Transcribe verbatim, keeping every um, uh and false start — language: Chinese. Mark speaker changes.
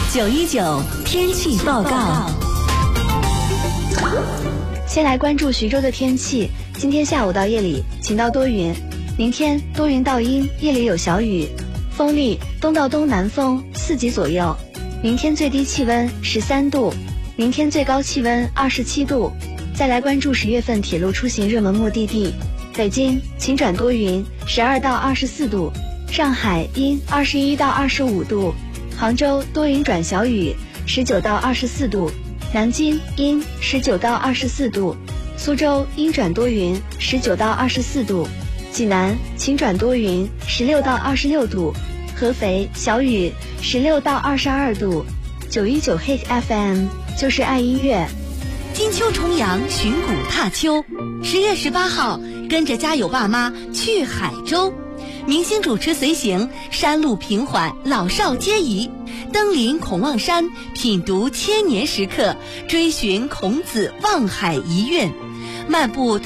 Speaker 1: 九一九天气报告。
Speaker 2: 先来关注徐州的天气，今天下午到夜里晴到多云，明天多云到阴，夜里有小雨，风力东到东南风四级左右。明天最低气温十三度，明天最高气温二十七度。再来关注十月份铁路出行热门目的地，北京晴转多云，十二到二十四度；上海阴，二十一到二十五度；杭州多云转小雨，十九到二十四度；南京阴，十九到二十四度；苏州阴转多云，十九到二十四度；济南晴转多云，十六到二十六度；合肥小雨，十六到二十二度。九一九 Hit F M 就是爱音乐。
Speaker 1: 金秋重阳，寻古踏秋。十月十八号，跟着家有爸妈去海州，明星主持随行，山路平缓，老少皆宜。登临孔望山，品读千年石刻，追寻孔子望海遗愿，漫步